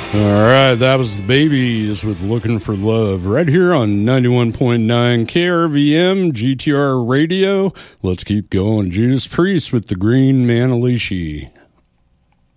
All right, that was the Babies with Looking for Love right here on 91.9 KRVM GTR Radio. Let's keep going. Judas Priest with the Green Manalishi.